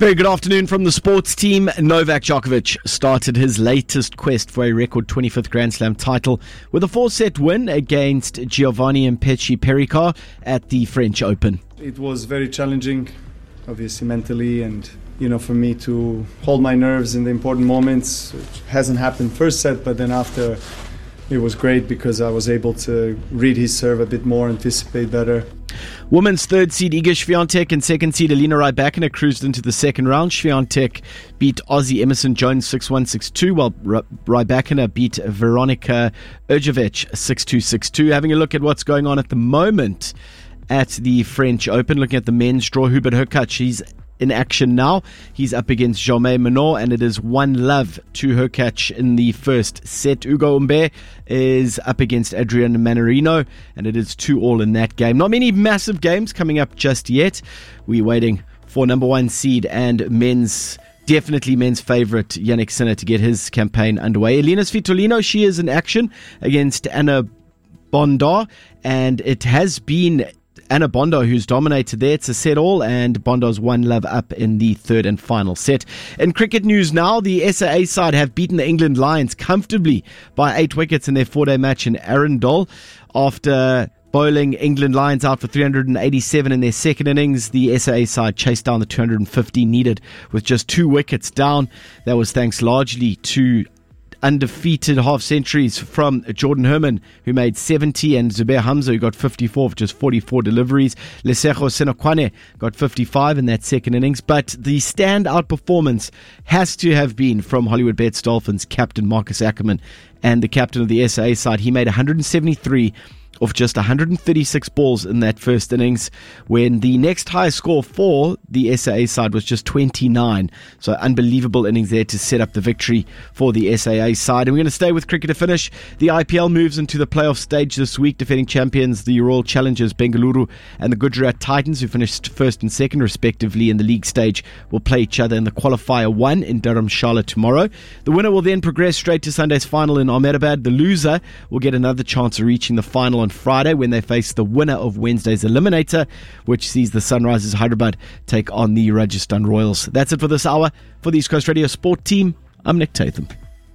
Very good afternoon from the sports team. Novak Djokovic started his latest quest for a record 25th Grand Slam title with a 4-set win against Giovanni Mpetshi Perricard at the French Open. It was very challenging, obviously mentally, and for me to hold my nerves in the important moments. It hasn't happened first set, but then after it was great because I was able to read his serve a bit more, anticipate better. Women's third seed Iga Swiatek and second seed Alina Rybakina cruised into the second round. Swiatek beat Aussie Emerson Jones 6-1, 6-2, while Rybakina beat Veronika Erdjevec 6-2, 6-2. Having a look at what's going on at the moment at the French Open, looking at the men's draw, Hubert Hurkacz, he's in action now. He's up against Jaume Munoz, and it is 1-love to Hurkacz in the first set. Ugo Humbert is up against Adrian Mannarino, and it is 2-2 in that game. Not many massive games coming up just yet. We're waiting for number one seed and definitely men's favourite Jannik Sinner to get his campaign underway. Elina Svitolina, she is in action against Anna Bonda, and it has been Anna Bonda who's dominated there. It's a set all, and Bonda's 1-love up in the third and final set. In cricket news now, the SAA side have beaten the England Lions comfortably by 8 wickets in their 4-day match in Arundel. After bowling England Lions out for 387 in their second innings, the SAA side chased down the 250 needed with just 2 wickets down. That was thanks largely to undefeated half centuries from Jordan Herman, who made 70, and Zubair Hamza, who got 54 for just 44 deliveries. Lesego Senokwane got 55 in that second innings. But the standout performance has to have been from Hollywood Bets Dolphins captain Marcus Ackerman, and the captain of the SA side. He made 173 of just 136 balls in that first innings, when the next highest score for the SAA side was just 29. So unbelievable innings there to set up the victory for the SAA side. And we're going to stay with cricket to finish. The IPL moves into the playoff stage this week. Defending champions, the Royal Challengers Bengaluru and the Gujarat Titans, who finished first and second respectively in the league stage, will play each other in the qualifier 1 in Dharamshala tomorrow. The winner will then progress straight to Sunday's final in Ahmedabad. The loser will get another chance of reaching the final on Friday, when they face the winner of Wednesday's eliminator, which sees the Sunrisers Hyderabad take on the Rajasthan Royals. That's it for this hour. For the East Coast Radio Sport Team, I'm Nick Tatham.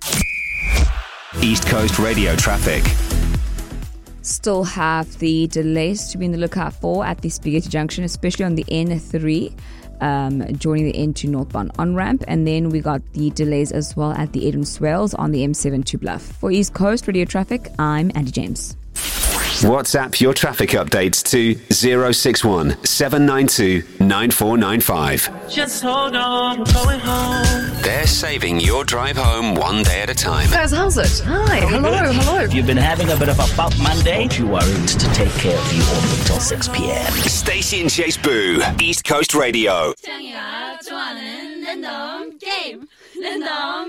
East Coast Radio traffic. Still have the delays to be in the lookout for at the Spaghetti Junction, especially on the N3. Joining the N2 northbound on-ramp, and then we got the delays as well at the Edwin Swales on the M7 to Bluff. For East Coast Radio Traffic, I'm Andy James. WhatsApp your traffic updates to 061 792 9495. Just hold on, we're going home. They're saving your drive home one day at a time. Guys, how's it? Hi, hello. If you've been having a bit of a bump Monday, you are in to take care of you all until 6 p.m. Stacey and Chase Boo, East Coast Radio.